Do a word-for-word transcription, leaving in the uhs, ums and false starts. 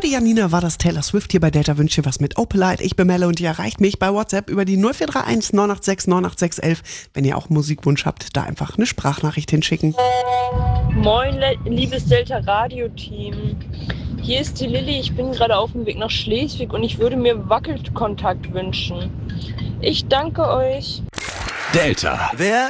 die Janina war das Taylor Swift hier bei Delta Wünsche was mit Opelite. Ich bin Melle und ihr erreicht mich bei WhatsApp über die null vier drei eins neun acht sechs neun acht sechs eins eins. Wenn ihr auch einen Musikwunsch habt, da einfach eine Sprachnachricht hinschicken. Moin, liebes Delta Radio-Team. Hier ist die Lilly. Ich bin gerade auf dem Weg nach Schleswig und ich würde mir Wackelkontakt wünschen. Ich danke euch. Delta. Wer